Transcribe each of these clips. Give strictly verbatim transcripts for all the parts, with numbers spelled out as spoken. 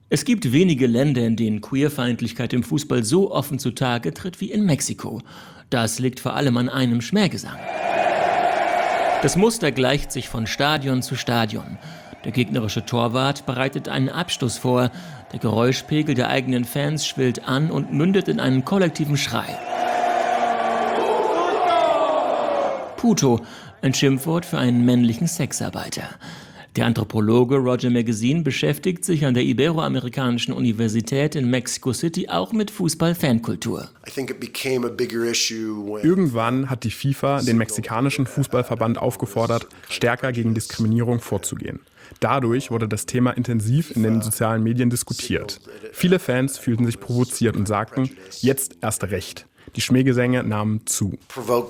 Es gibt wenige Länder, in denen Queerfeindlichkeit im Fußball so offen zutage tritt wie in Mexiko. Das liegt vor allem an einem Schmähgesang. Das Muster gleicht sich von Stadion zu Stadion. Der gegnerische Torwart bereitet einen Abstoß vor. Der Geräuschpegel der eigenen Fans schwillt an und mündet in einen kollektiven Schrei. Puto, ein Schimpfwort für einen männlichen Sexarbeiter. Der Anthropologe Roger Magazine beschäftigt sich an der Iberoamerikanischen Universität in Mexico City auch mit Fußball-Fankultur. Irgendwann hat die FIFA den mexikanischen Fußballverband aufgefordert, stärker gegen Diskriminierung vorzugehen. Dadurch wurde das Thema intensiv in den sozialen Medien diskutiert. Viele Fans fühlten sich provoziert und sagten, jetzt erst recht. Die Schmähgesänge nahmen zu.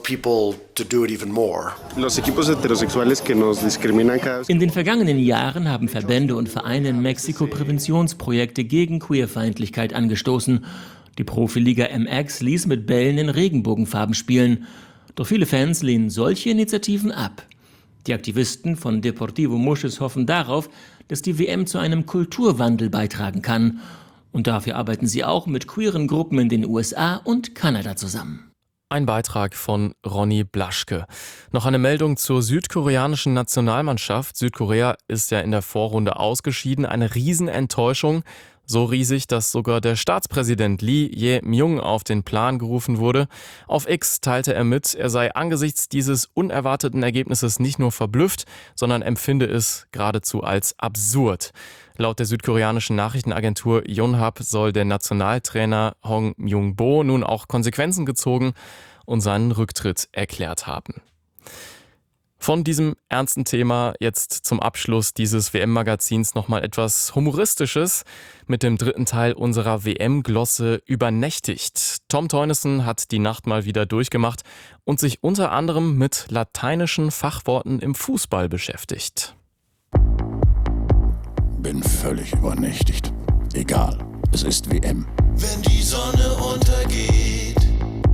In den vergangenen Jahren haben Verbände und Vereine in Mexiko Präventionsprojekte gegen Queerfeindlichkeit angestoßen. Die Profiliga M X ließ mit Bällen in Regenbogenfarben spielen. Doch viele Fans lehnen solche Initiativen ab. Die Aktivisten von Deportivo Muxes hoffen darauf, dass die W M zu einem Kulturwandel beitragen kann. Und dafür arbeiten sie auch mit queeren Gruppen in den U S A und Kanada zusammen. Ein Beitrag von Ronny Blaschke. Noch eine Meldung zur südkoreanischen Nationalmannschaft. Südkorea ist ja in der Vorrunde ausgeschieden. Eine Riesenenttäuschung. So riesig, dass sogar der Staatspräsident Lee Jae-myung auf den Plan gerufen wurde. Auf X teilte er mit, er sei angesichts dieses unerwarteten Ergebnisses nicht nur verblüfft, sondern empfinde es geradezu als absurd. Laut der südkoreanischen Nachrichtenagentur Yonhap soll der Nationaltrainer Hong Myung-bo nun auch Konsequenzen gezogen und seinen Rücktritt erklärt haben. Von diesem ernsten Thema jetzt zum Abschluss dieses W M-Magazins nochmal etwas Humoristisches mit dem dritten Teil unserer W M-Glosse Übernächtigt. Tom Teunissen hat die Nacht mal wieder durchgemacht und sich unter anderem mit lateinischen Fachworten im Fußball beschäftigt. Bin völlig übernächtigt. Egal, es ist W M. Wenn die Sonne untergeht,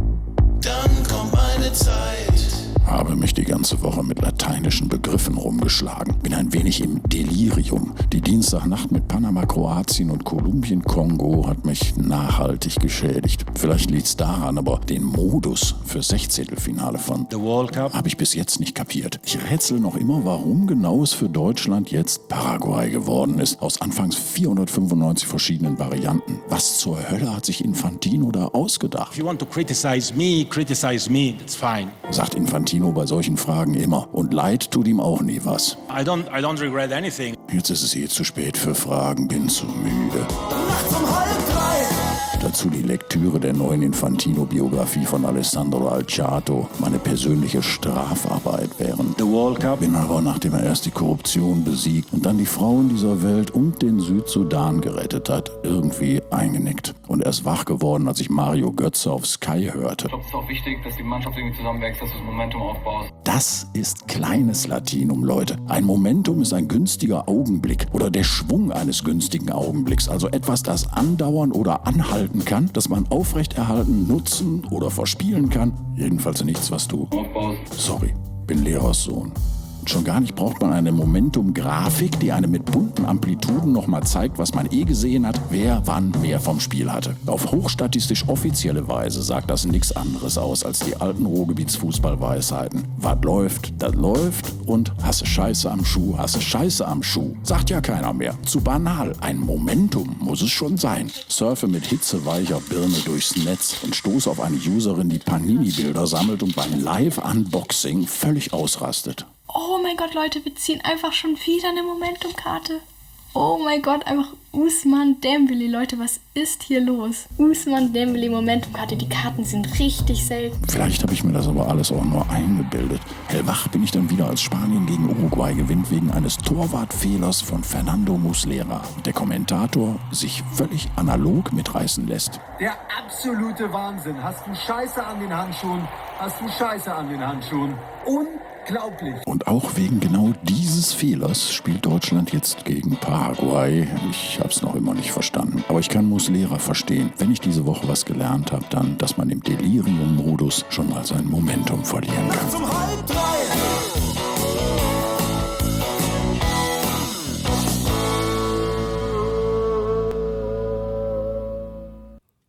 dann kommt meine Zeit. Habe mich die ganze Woche mit lateinischen Begriffen rumgeschlagen. Bin ein wenig im Delirium. Die Dienstagnacht mit Panama, Kroatien und Kolumbien, Kongo hat mich nachhaltig geschädigt. Vielleicht liegt's daran, aber den Modus für Sechzehntelfinale von The World Cup habe ich bis jetzt nicht kapiert. Ich rätsel noch immer, warum genau es für Deutschland jetzt Paraguay geworden ist. Aus anfangs vierhundertfünfundneunzig verschiedenen Varianten. Was zur Hölle hat sich Infantino da ausgedacht? If you want to criticize me, criticize me, that's fine. Sagt Infantino bei solchen Fragen immer. Und Leid tut ihm auch nie was. I don't, I don't regret anything. Jetzt ist es eh zu spät für Fragen, bin zu müde. Nachts um halb drei. Dazu die Lektüre der neuen Infantino-Biografie von Alessandro Alciato. Meine persönliche Strafarbeit während The World Cup. Bin aber, nachdem er erst die Korruption besiegt und dann die Frauen dieser Welt und den Südsudan gerettet hat, irgendwie eingenickt. Und erst wach geworden, als ich Mario Götze auf Sky hörte. Ich glaube, es ist auch wichtig, dass die Mannschaft irgendwie zusammenwächst, dass du das Momentum aufbaust. Das ist kleines Latinum, Leute. Ein Momentum ist ein günstiger Augenblick oder der Schwung eines günstigen Augenblicks. Also etwas, das andauern oder anhalten kann, das man aufrechterhalten, nutzen oder verspielen kann. Jedenfalls nichts, was du... Aufbaust. Sorry, bin Lehrerssohn. Und schon gar nicht braucht man eine Momentum-Grafik, die einem mit bunten Amplituden nochmal zeigt, was man eh gesehen hat, wer wann mehr vom Spiel hatte. Auf hochstatistisch offizielle Weise sagt das nichts anderes aus als die alten Ruhrgebietsfußballweisheiten. Was läuft, das läuft und hasse Scheiße am Schuh, hasse Scheiße am Schuh. Sagt ja keiner mehr. Zu banal. Ein Momentum muss es schon sein. Surfe mit hitzeweicher Birne durchs Netz und stoße auf eine Userin, die Panini-Bilder sammelt und beim Live-Unboxing völlig ausrastet. Oh mein Gott, Leute, wir ziehen einfach schon wieder eine Momentum-Karte. Oh mein Gott, einfach Ousmane Dembélé. Leute, was ist hier los? Ousmane Dembélé Momentum-Karte, die Karten sind richtig selten. Vielleicht habe ich mir das aber alles auch nur eingebildet. Hellwach bin ich dann wieder, als Spanien gegen Uruguay gewinnt wegen eines Torwartfehlers von Fernando Muslera. Und der Kommentator sich völlig analog mitreißen lässt. Der absolute Wahnsinn. Hast du Scheiße an den Handschuhen? Hast du Scheiße an den Handschuhen? Unglaublich. Und auch wegen genau dieses Fehlers spielt Deutschland jetzt gegen Paraguay. Ich hab's noch immer nicht verstanden. Aber ich kann Muslera verstehen. Wenn ich diese Woche was gelernt habe, dann, dass man im Delirium-Modus schon mal sein Momentum verlieren kann. Nachts um halb drei.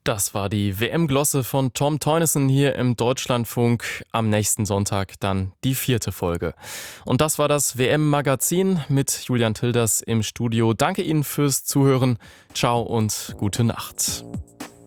Das war die W M-Glosse von Tom Teunissen hier im Deutschlandfunk. Am nächsten Sonntag dann die vierte Folge. Und das war das W M-Magazin mit Julian Tilders im Studio. Danke Ihnen fürs Zuhören. Ciao und gute Nacht.